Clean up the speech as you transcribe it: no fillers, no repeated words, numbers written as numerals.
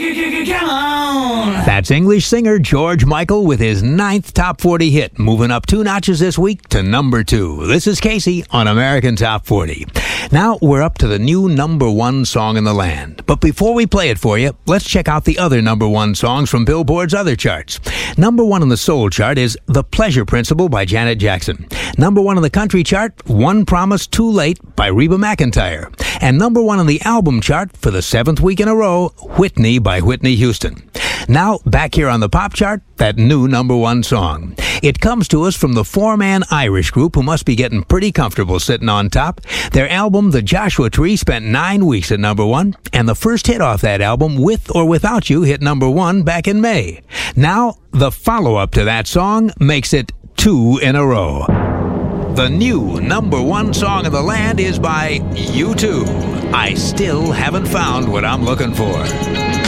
Come on. That's English singer George Michael with his 9th Top 40 hit, moving up 2 notches this week to number 2. This is Casey on American Top 40. Now we're up to the new number 1 song in the land. But before we play it for you, let's check out the other number 1 songs from Billboard's other charts. Number 1 on the soul chart is The Pleasure Principle by Janet Jackson. Number 1 on the country chart, One Promise Too Late by Reba McEntire. And number 1 on the album chart for the 7th week in a row, Whitney by Whitney Houston. Now, back here on the pop chart, that new number 1 song. It comes to us from the 4-man Irish group who must be getting pretty comfortable sitting on top. Their album, The Joshua Tree, spent 9 weeks at number 1, and the first hit off that album, With or Without You, hit number 1 back in May. Now, the follow-up to that song makes it 2 in a row. The new number 1 song in the land is by U2. I still haven't found what I'm looking for.